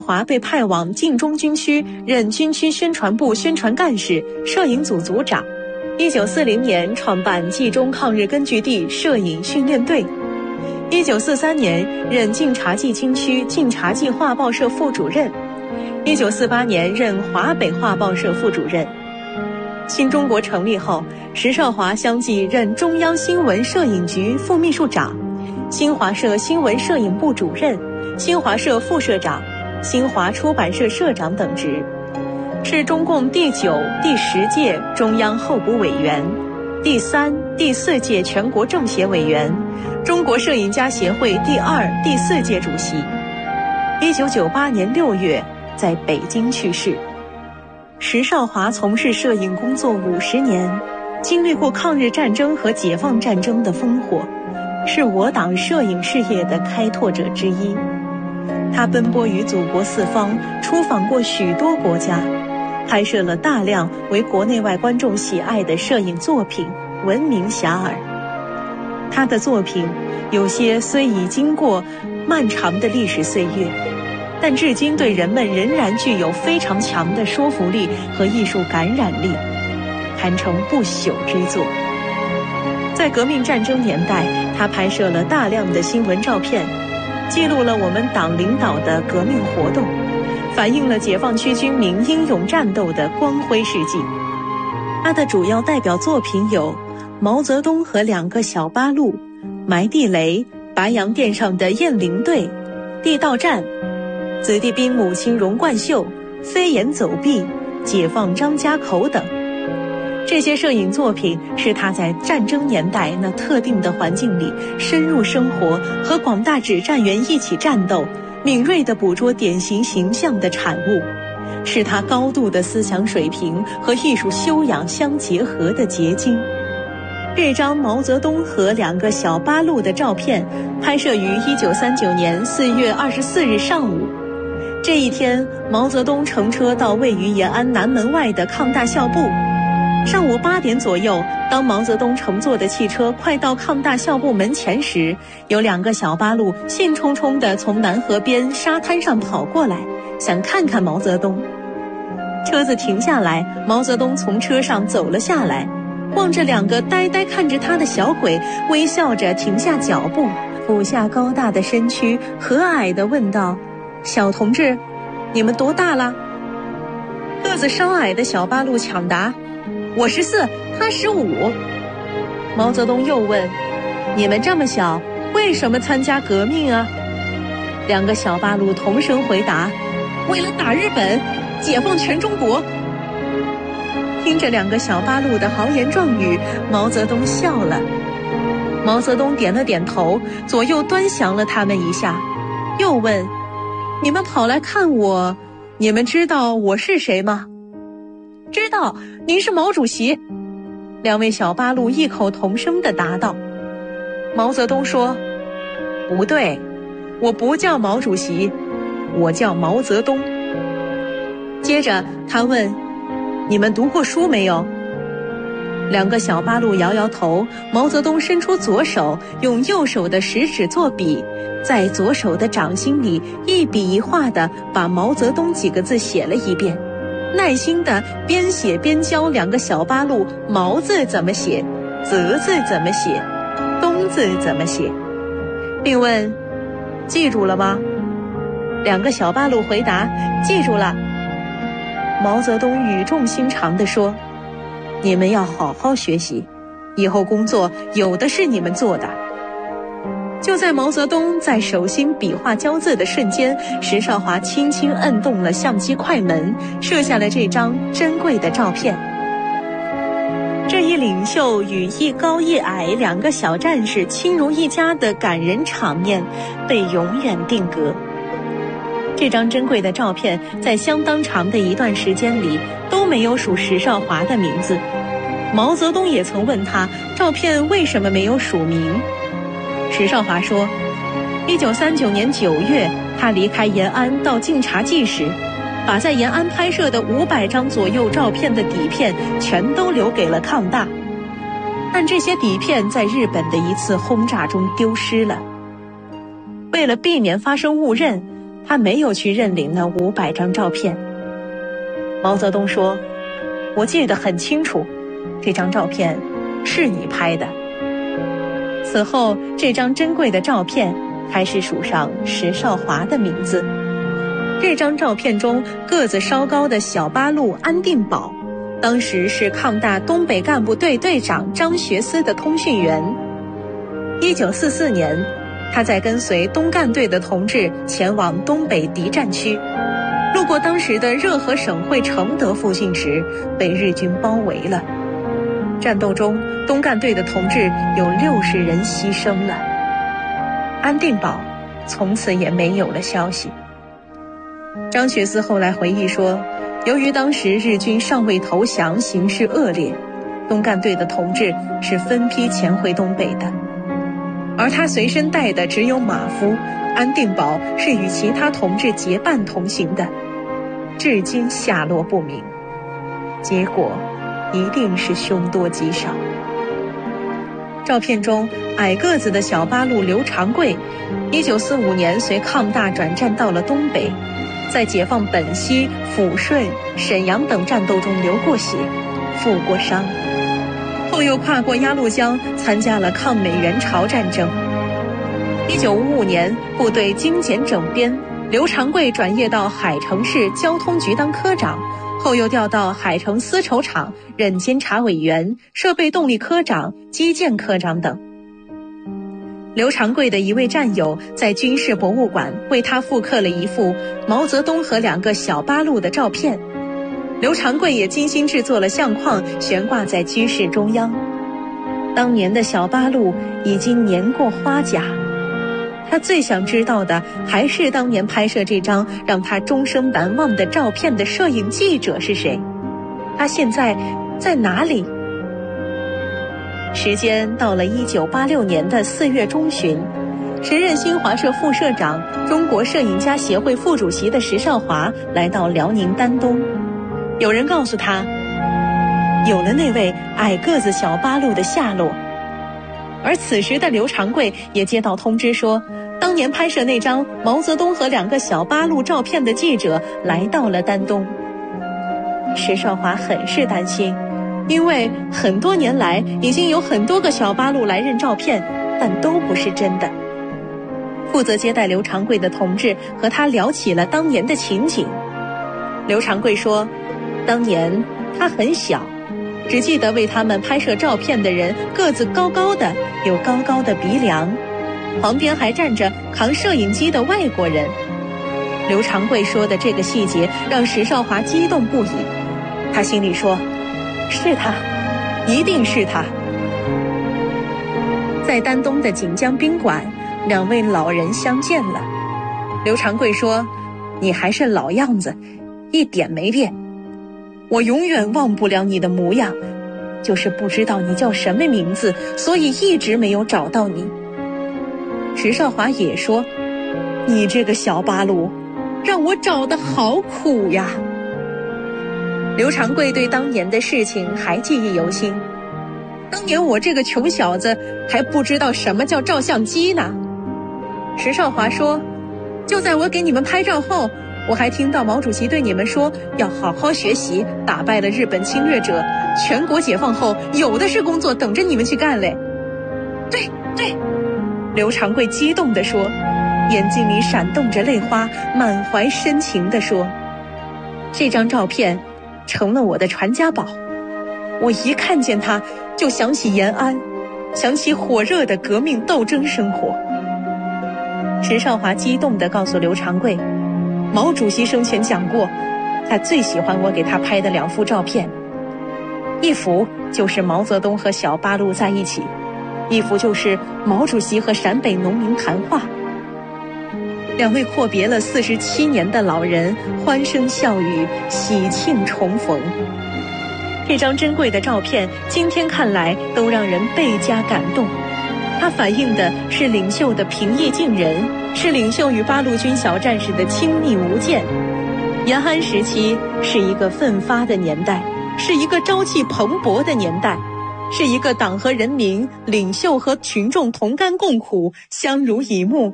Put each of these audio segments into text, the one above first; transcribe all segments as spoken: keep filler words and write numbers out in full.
华被派往晋中军区，任军区宣传部宣传干事、摄影组组长。一九四零年创办冀中抗日根据地摄影训练队。一九四三年任晋察冀军区晋察冀画报社副主任。一九四八年任华北画报社副主任。新中国成立后，石少华相继任中央新闻摄影局副秘书长、新华社新闻摄影部主任、新华社副社长、新华出版社社长等职，是中共第九、第十届中央候补委员，第三、第四届全国政协委员，中国摄影家协会第二、第四届主席。一九九八年六月在北京去世。石少华从事摄影工作五十年，经历过抗日战争和解放战争的烽火，是我党摄影事业的开拓者之一。他奔波于祖国四方，出访过许多国家，拍摄了大量为国内外观众喜爱的摄影作品，闻名遐迩。他的作品有些虽已经过漫长的历史岁月，但至今对人们仍然具有非常强的说服力和艺术感染力，堪称不朽之作。在革命战争年代，他拍摄了大量的新闻照片，记录了我们党领导的革命活动，反映了解放区军民英勇战斗的光辉事迹。他的主要代表作品有毛泽东和两个小八路、埋地雷、白洋淀上的雁翎队、地道战、子弟兵母亲荣冠秀、飞檐走壁、解放张家口等。这些摄影作品是他在战争年代那特定的环境里深入生活，和广大指战员一起战斗，敏锐地捕捉典型形象的产物，是他高度的思想水平和艺术修养相结合的结晶。这张毛泽东和两个小八路的照片拍摄于一九三九年四月二十四日上午。这一天，毛泽东乘车到位于延安南门外的抗大校部。上午八点左右，当毛泽东乘坐的汽车快到抗大校部门前时，有两个小八路兴冲冲地从南河边沙滩上跑过来，想看看毛泽东。车子停下来，毛泽东从车上走了下来，望着两个呆呆看着他的小鬼，微笑着停下脚步，俯下高大的身躯，和蔼地问道：“小同志，你们多大了？”个子稍矮的小八路抢答：“我十四，他十五。”毛泽东又问：“你们这么小，为什么参加革命啊？”两个小八路同声回答：“为了打日本，解放全中国。”听着两个小八路的豪言壮语，毛泽东笑了。毛泽东点了点头，左右端详了他们一下，又问：“你们跑来看我，你们知道我是谁吗？”“知道，您是毛主席。”两位小八路异口同声地答道。毛泽东说：“不对，我不叫毛主席，我叫毛泽东。”接着他问：“你们读过书没有？”两个小八路摇摇头。毛泽东伸出左手，用右手的食指作笔，在左手的掌心里一笔一画地把毛泽东几个字写了一遍，耐心地边写边教两个小八路毛字怎么写，泽字怎么写，东字怎么写，并问：“记住了吗？”两个小八路回答：“记住了。”毛泽东语重心长地说：“你们要好好学习，以后工作有的是你们做的。”就在毛泽东在手心笔画交字的瞬间，石少华轻轻摁动了相机快门，摄下了这张珍贵的照片。这一领袖与一高一矮两个小战士亲如一家的感人场面被永远定格。这张珍贵的照片在相当长的一段时间里都没有署石少华的名字。毛泽东也曾问他，照片为什么没有署名？石少华说，一九三九年九月，他离开延安到晋察冀时，把在延安拍摄的五百张左右照片的底片全都留给了抗大，但这些底片在日本的一次轰炸中丢失了。为了避免发生误认， 他没有去认领那五百张照片。毛泽东说，我记得很清楚，这张照片是你拍的。此后，这张珍贵的照片开始署上石少华的名字。这张照片中个子稍高的小八路安定保，当时是抗大东北干部队队长张学思的通讯员。一九四四年，他在跟随东干队的同志前往东北敌占区，路过当时的热河省会承德附近时，被日军包围了。战斗中，东干队的同志有六十人牺牲了。安定保从此也没有了消息。张学思后来回忆说，由于当时日军尚未投降，形势恶劣，东干队的同志是分批潜回东北的，而他随身带的只有马夫，安定保是与其他同志结伴同行的，至今下落不明。结果一定是凶多吉少。照片中矮个子的小八路刘长贵，一九四五年随抗大转战到了东北，在解放本溪、抚顺、沈阳等战斗中流过血，负过伤，后又跨过鸭绿江参加了抗美援朝战争。一九五五年部队精简整编，刘长贵转业到海城市交通局当科长，后又调到海城丝绸厂任监察委员、设备动力科长、基建科长等。刘长贵的一位战友在军事博物馆为他复刻了一幅毛泽东和两个小八路的照片，刘长贵也精心制作了相框，悬挂在居室中央。当年的小八路已经年过花甲，他最想知道的还是当年拍摄这张让他终生难忘的照片的摄影记者是谁，他现在在哪里？时间到了一九八六年的四月中旬，时任新华社副社长、中国摄影家协会副主席的石少华来到辽宁丹东。有人告诉他，有了那位矮个子小八路的下落。而此时的刘长贵也接到通知说，当年拍摄那张毛泽东和两个小八路照片的记者来到了丹东。石少华很是担心，因为很多年来已经有很多个小八路来认照片，但都不是真的。负责接待刘长贵的同志和他聊起了当年的情景。刘长贵说，当年他很小，只记得为他们拍摄照片的人个子高高的，有高高的鼻梁，旁边还站着扛摄影机的外国人。刘长贵说的这个细节让石少华激动不已，他心里说，是他，一定是他。在丹东的锦江宾馆，两位老人相见了。刘长贵说，你还是老样子，一点没变，我永远忘不了你的模样，就是不知道你叫什么名字，所以一直没有找到你。石少华也说，你这个小八路让我找得好苦呀。刘长贵对当年的事情还记忆犹新，当年我这个穷小子还不知道什么叫照相机呢。石少华说，就在我给你们拍照后，我还听到毛主席对你们说要好好学习，打败了日本侵略者，全国解放后有的是工作等着你们去干嘞。对对，刘长贵激动地说，眼睛里闪动着泪花，满怀深情地说，这张照片成了我的传家宝，我一看见它就想起延安，想起火热的革命斗争生活。石少华激动地告诉刘长贵，毛主席生前讲过，他最喜欢我给他拍的两幅照片，一幅就是毛泽东和小八路在一起，一幅就是毛主席和陕北农民谈话。两位阔别了四十七年的老人欢声笑语，喜庆重逢。这张珍贵的照片今天看来都让人倍加感动，它反映的是领袖的平易近人，是领袖与八路军小战士的亲密无间。延安时期是一个奋发的年代，是一个朝气蓬勃的年代，是一个党和人民、领袖和群众同甘共苦、相濡以沫、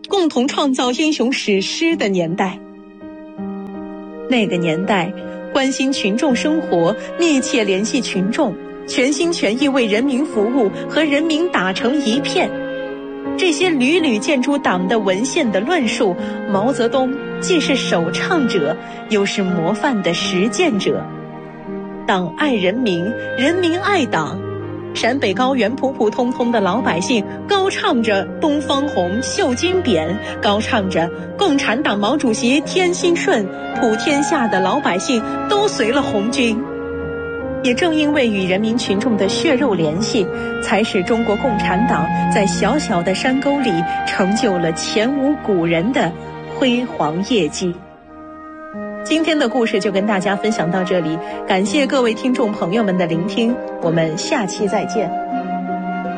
共同创造英雄史诗的年代。那个年代，关心群众生活，密切联系群众，全心全意为人民服务，和人民打成一片。这些屡屡见诸党的文献的论述，毛泽东既是首倡者，又是模范的实践者。党爱人民，人民爱党。陕北高原普普通通的老百姓高唱着东方红，绣金匾，高唱着共产党毛主席天心顺，普天下的老百姓都随了红军。也正因为与人民群众的血肉联系，才使中国共产党在小小的山沟里成就了前无古人的辉煌业绩。今天的故事就跟大家分享到这里，感谢各位听众朋友们的聆听，我们下期再见。